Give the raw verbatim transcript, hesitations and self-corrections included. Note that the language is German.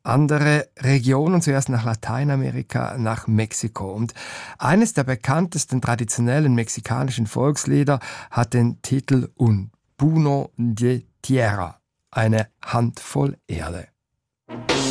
andere Regionen, zuerst nach Lateinamerika, nach Mexiko. Und eines der bekanntesten traditionellen mexikanischen Volkslieder hat den Titel Un puño de tierra, eine Handvoll Erde.